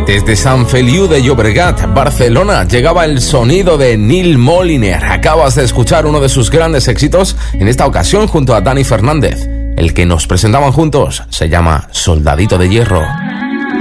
Desde Sant Feliu de Llobregat, Barcelona, llegaba el sonido de Neil Moliner. Acabas de escuchar uno de sus grandes éxitos, en esta ocasión junto a Dani Fernández. El que nos presentaban juntos se llama Soldadito de Hierro.